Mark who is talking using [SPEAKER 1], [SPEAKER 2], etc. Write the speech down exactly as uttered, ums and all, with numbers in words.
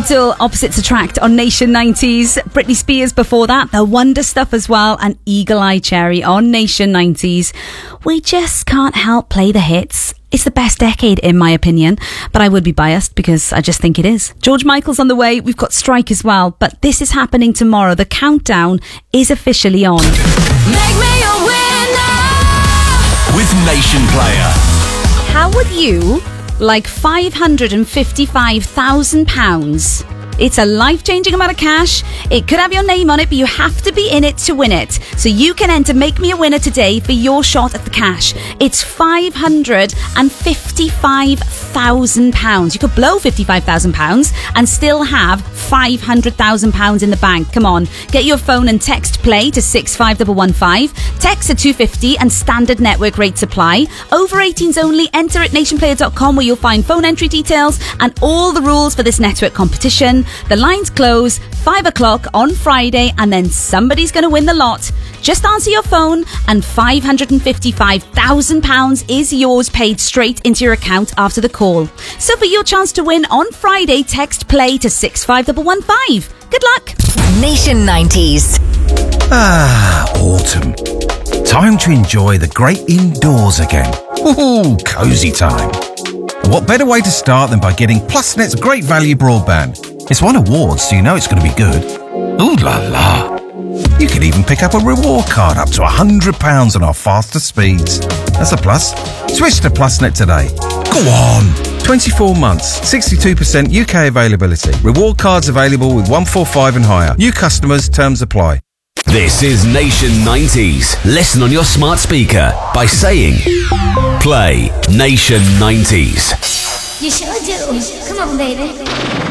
[SPEAKER 1] Abdul, Opposites Attract on Nation nineties. Britney Spears before that, The Wonder Stuff as well, and Eagle Eye Cherry on Nation nineties. We just can't help play the hits. It's the best decade, in my opinion, but I would be biased because I just think it is. George Michael's on the way. We've got Strike as well, but this is happening tomorrow. The countdown is officially on.
[SPEAKER 2] Make me a winner
[SPEAKER 3] with Nation Player.
[SPEAKER 1] How would you like five hundred fifty-five thousand pounds? It's a life-changing amount of cash. It could have your name on it, but you have to be in it to win it. So you can enter Make Me a Winner today for your shot at the cash. It's five hundred fifty-five thousand pounds. You could blow fifty-five thousand pounds and still have five hundred thousand pounds in the bank. Come on, get your phone and text play to six five one one five. Text at two fifty and standard network rates apply. Over eighteens only. Enter at nation player dot com where you'll find phone entry details and all the rules for this network competition. The lines close five o'clock on Friday, and then somebody's going to win the lot. Just answer your phone and five hundred fifty-five thousand pounds is yours, paid straight into your account after the call. So for your chance to win on Friday, text play to six five one one five. Good luck.
[SPEAKER 2] Nation nineties.
[SPEAKER 4] Ah, autumn. Time to enjoy the great indoors again. Ooh, cosy time. What better way to start than by getting PlusNet's great value broadband? It's won awards, so you know it's going to be good. Ooh la la. You can even pick up a reward card up to one hundred pounds on our faster speeds. That's a plus. Switch to PlusNet today. Go on. twenty-four months, sixty-two percent U K availability. Reward cards available with one forty-five and higher. New customers, terms apply.
[SPEAKER 3] This is Nation nineties. Listen on your smart speaker by saying Play Nation nineties.
[SPEAKER 5] You sure do. Come on, baby.